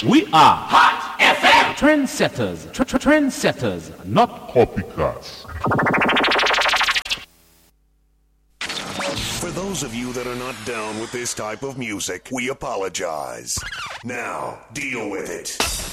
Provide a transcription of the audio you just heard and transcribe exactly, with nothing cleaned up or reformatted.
We are Hot F M. Trendsetters, tr- tr- trendsetters, not copycats. For those of you that are not down with this type of music, we apologize. Now, deal with it.